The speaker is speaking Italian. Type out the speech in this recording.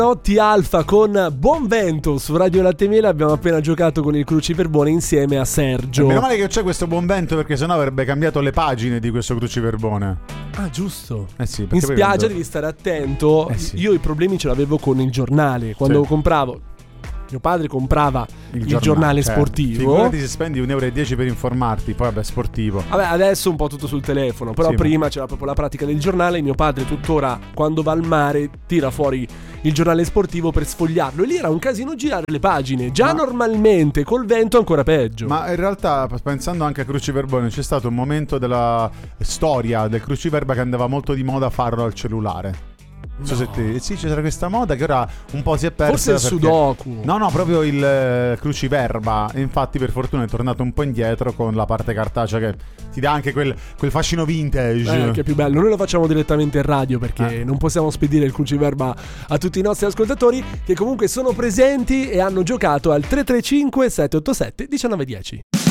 Notti Alfa con Buon Vento su Radio Latte Miele. Abbiamo appena giocato con il Cruciverbone insieme a Sergio. Meno male che c'è questo Buon Vento, perché sennò avrebbe cambiato le pagine di questo Cruciverbone. Ah, giusto. Sì, in spiaggia devi stare attento. Sì. Io i problemi ce l'avevo con il giornale. Quando compravo, mio padre comprava il giornale sportivo. Figurati se spendi 1,10 € per informarti. Poi vabbè, sportivo. Vabbè, adesso un po' tutto sul telefono. Però prima c'era proprio la pratica del giornale. Mio padre tuttora, quando va al mare, tira fuori il giornale sportivo per sfogliarlo. E lì era un casino girare le pagine. Già normalmente col vento ancora peggio. Ma in realtà, pensando anche a Cruciverbone, c'è stato un momento della storia del Cruciverba che andava molto di moda farlo al cellulare. Sì, c'era questa moda che ora un po' si è persa. Forse il Sudoku. No, proprio il Cruciverba. Infatti per fortuna è tornato un po' indietro con la parte cartacea, che ti dà anche quel fascino vintage. Che è più bello. Noi lo facciamo direttamente in radio, perché non possiamo spedire il Cruciverba a tutti i nostri ascoltatori, che comunque sono presenti e hanno giocato al 335 787 1910.